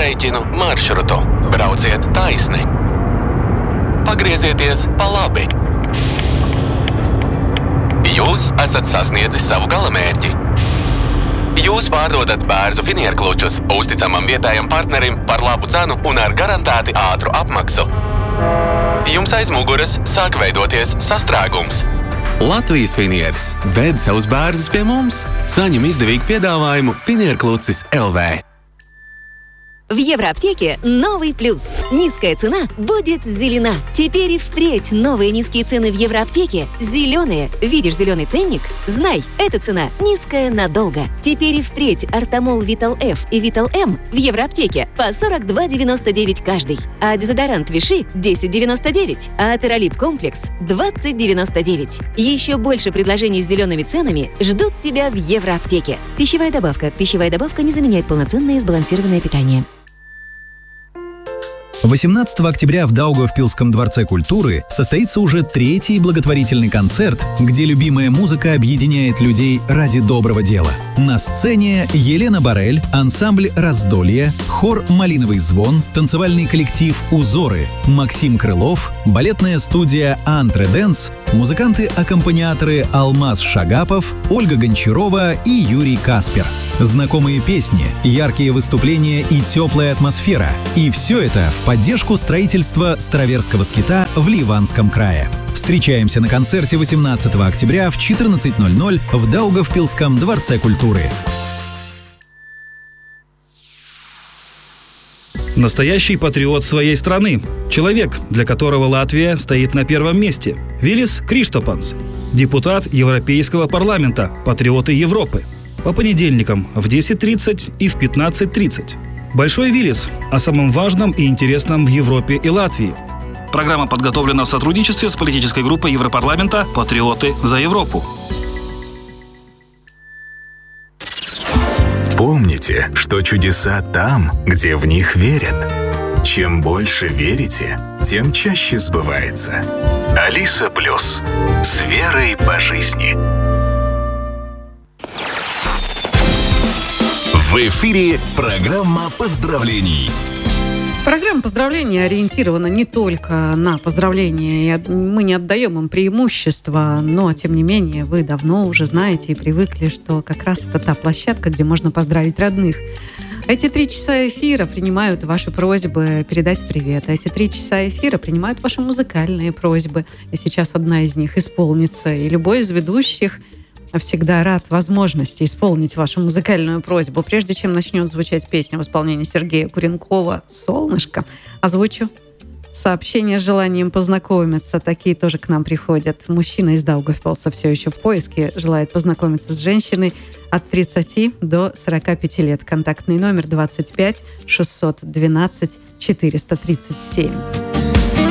Rēķinu maršrutu. Brauciet taisni. Pagriezieties pa labi. Jūs esat sasniedzis savu galamērķi. Jūs pārdodat Bērzu finierklučus uzticamam vietējam partnerim par labu cenu un ar garantēti ātru apmaksu. Jums aiz muguras sāk veidoties sastrēgums. Latvijas finieris ved savus bērzus pie mums. Saņem izdevīgu piedāvājumu Finierklucis LV. В Евроаптеке новый плюс. Низкая цена будет зелена. Теперь и впредь новые низкие цены в Евроаптеке зеленые. Видишь зеленый ценник? Знай, эта цена низкая надолго. Теперь и впредь Артамол Витал F и Витал М в Евроаптеке по 42,99 каждый. А дезодорант Виши 10,99. А Атеролип комплекс 20,99. Еще больше предложений с зелеными ценами ждут тебя в Евроаптеке. Пищевая добавка. Пищевая добавка не заменяет полноценное сбалансированное питание. 18 октября в Даугавпилском дворце культуры состоится уже 3-й благотворительный концерт, где любимая музыка объединяет людей ради доброго дела. На сцене Елена Борель, ансамбль «Раздолье», хор «Малиновый звон», танцевальный коллектив «Узоры», Максим Крылов, балетная студия «Антре Дэнс», музыканты-аккомпаниаторы Алмаз Шагапов, Ольга Гончарова и Юрий Каспер. Знакомые песни, яркие выступления и теплая атмосфера. И все это в поддержку строительства Староверского скита в Ливанском крае. Встречаемся на концерте 18 октября в 14:00 в Даугавпилском дворце культуры. Настоящий патриот своей страны. Человек, для которого Латвия стоит на первом месте. Вилис Криштопанс, депутат Европейского парламента, патриоты Европы. По понедельникам в 10:30 и в 15:30. Большой Вилис о самом важном и интересном в Европе и Латвии. Программа подготовлена в сотрудничестве с политической группой Европарламента «Патриоты за Европу». Помните, что чудеса там, где в них верят. Чем больше верите, тем чаще сбывается. Алиса Плюс. С верой по жизни. В эфире программа поздравлений. Программа поздравления ориентирована не только на поздравления. Мы не отдаем им преимущества, но, тем не менее, вы давно уже знаете и привыкли, что как раз это та площадка, где можно поздравить родных. Эти 3 часа эфира принимают ваши просьбы передать привет. Эти 3 часа эфира принимают ваши музыкальные просьбы. И сейчас одна из них исполнится. И любой из ведущих всегда рад возможности исполнить вашу музыкальную просьбу. Прежде чем начнет звучать песня в исполнении Сергея Куренкова «Солнышко», озвучу сообщение с желанием познакомиться. Такие тоже к нам приходят. Мужчина из Даугавпилса все еще в поиске, желает познакомиться с женщиной от 30 до 45 лет. Контактный номер 25 612 437.